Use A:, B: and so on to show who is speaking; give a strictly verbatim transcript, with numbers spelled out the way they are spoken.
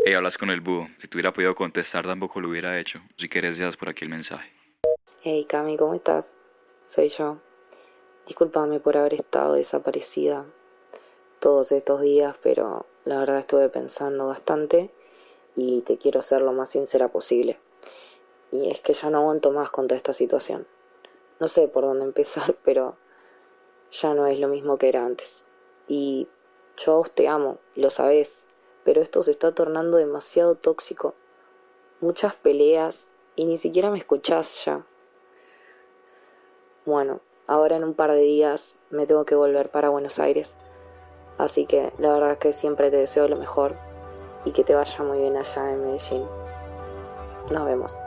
A: Hey, hablas con el búho. Si te hubiera podido contestar, tampoco lo hubiera hecho. Si quieres, dejas por aquí el mensaje.
B: Hey Cami, ¿cómo estás? Soy yo. Discúlpame por haber estado desaparecida todos estos días, pero la verdad estuve pensando bastante y te quiero ser lo más sincera posible. Y es que ya no aguanto más contra esta situación. No sé por dónde empezar, pero ya no es lo mismo que era antes. Y yo a vos te amo, lo sabés, pero esto se está tornando demasiado tóxico. Muchas peleas y ni siquiera me escuchás ya. Bueno, ahora en un par de días me tengo que volver para Buenos Aires, así que la verdad es que siempre te deseo lo mejor y que te vaya muy bien allá en Medellín. Nos vemos.